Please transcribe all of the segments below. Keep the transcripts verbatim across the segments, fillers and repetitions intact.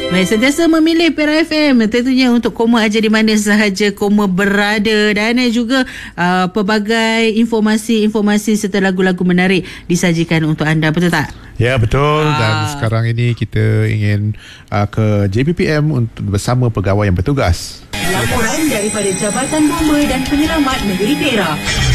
Baik, sentiasa memilih Perak F M tentunya untuk koma aja di mana sahaja koma berada, dan juga uh, pelbagai informasi-informasi serta lagu-lagu menarik disajikan untuk anda, betul tak? Ya, betul. Ah. Dan sekarang ini kita ingin uh, ke J P P M untuk bersama pegawai yang bertugas. Laporan daripada Jabatan Bomba dan Penyelamat Negeri Perak.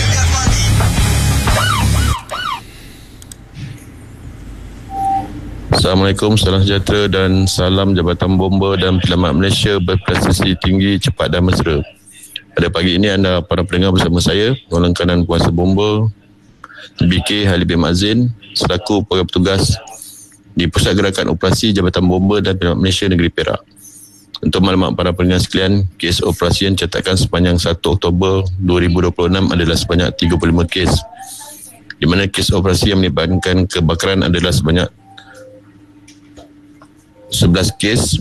Assalamualaikum, salam sejahtera dan salam Jabatan Bomba dan Penyelamat Malaysia berprestasi tinggi, cepat dan mesra. Pada pagi ini anda para pendengar bersama saya, Golongan Kanan Kuasa Bomba B K Halil bin Mazin selaku pegawai petugas di Pusat Gerakan Operasi Jabatan Bomba dan Penyelamat Malaysia Negeri Perak. Untuk maklumat para pendengar sekalian, kes operasi yang catatkan sepanjang satu Oktober dua ribu dua puluh enam adalah sebanyak tiga puluh lima kes, di mana kes operasi yang melibatkan kebakaran adalah sebanyak sebelas kes,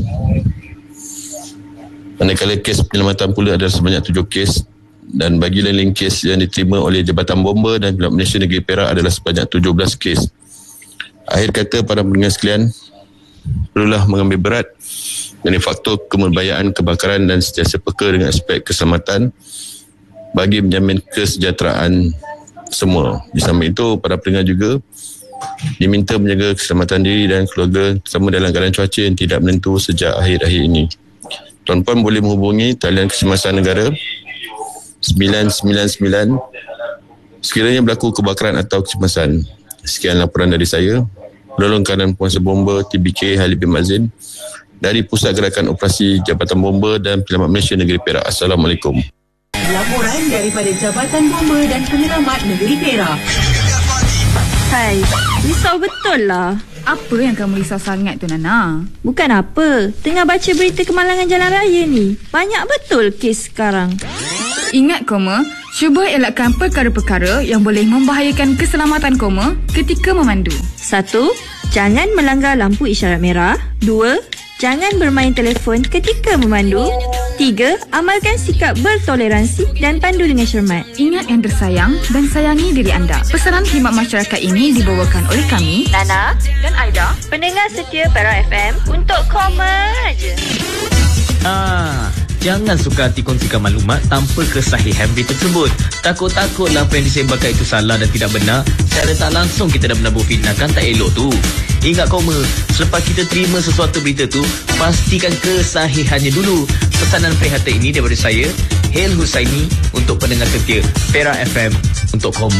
manakala kes penyelamatan pula adalah sebanyak tujuh kes, dan bagi lain-lain kes yang diterima oleh Jabatan Bomba dan Penyelamat Malaysia Negeri Perak adalah sebanyak tujuh belas kes. Akhir kata para pendengar sekalian, perlulah mengambil berat dari faktor kemelbayaan kebakaran dan sentiasa peka dengan aspek keselamatan bagi menjamin kesejahteraan semua. Di samping itu, para pendengar juga diminta menjaga keselamatan diri dan keluarga terutama dalam keadaan cuaca yang tidak menentu sejak akhir-akhir ini. Tuan-puan boleh menghubungi talian kecemasan negara sembilan sembilan sembilan sekiranya berlaku kebakaran atau kecemasan. Sekian laporan dari saya, Golongan Kanan Kuasa Bomba T B K Halil bin Mazin dari Pusat Gerakan Operasi Jabatan Bomba dan Penyelamat Malaysia Negeri Perak. Assalamualaikum. Laporan daripada Jabatan Bomba dan Penyelamat Negeri Perak. Hai, risau betul lah. Apa yang kamu risau sangat tu, Nana? Bukan apa, tengah baca berita kemalangan jalan raya ni. Banyak betul kes sekarang. Ingat koma, cuba elakkan perkara-perkara yang boleh membahayakan keselamatan koma ketika memandu. Satu, jangan melanggar lampu isyarat merah. Dua, jangan bermain telefon ketika memandu. Tiga, amalkan sikap bertoleransi dan pandu dengan cermat. Ingat yang tersayang dan sayangi diri anda. Pesanan khidmat masyarakat ini dibawakan oleh kami, Nana dan Aida, pendengar setia Perak F M untuk koma aja. Ah, jangan suka hati kongsikan maklumat tanpa kesahihan berita tersebut. Takut-takutlah apa yang disebarkan itu salah dan tidak benar. Secara tak langsung kita dah menabur fitnah, kan tak elok tu. Ingat koma, selepas kita terima sesuatu berita tu, pastikan kesahihannya dulu. Pesanan prihatin ini daripada saya, Hel Husaini, untuk pendengar setia Perak F M untuk koma.